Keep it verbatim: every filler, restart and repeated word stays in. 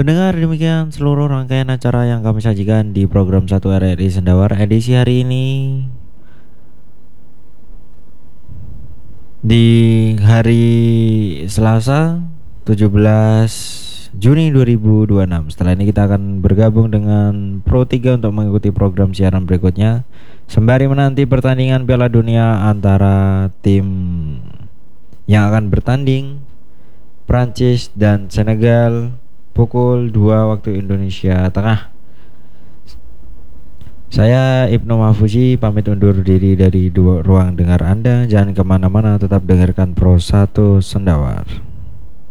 Pendengar, demikian seluruh rangkaian acara yang kami sajikan di program satu R R I Sendawar edisi hari ini. Di hari Selasa tujuh belas Juni dua ribu dua puluh enam. Setelah ini kita akan bergabung dengan Pro tiga untuk mengikuti program siaran berikutnya, sembari menanti pertandingan Piala Dunia antara tim yang akan bertanding, Prancis dan Senegal, pukul dua waktu Indonesia Tengah. Saya Ibnu Mahfuzi pamit undur diri dari dua ruang dengar Anda. Jangan kemana-mana, tetap dengarkan Pro satu Sendawar.